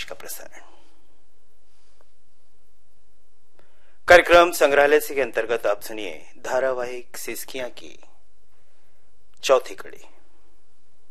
का प्रसारण। कार्यक्रम संग्रहालय से के अंतर्गत आप सुनिए धारावाहिक सिसकियां की चौथी कड़ी।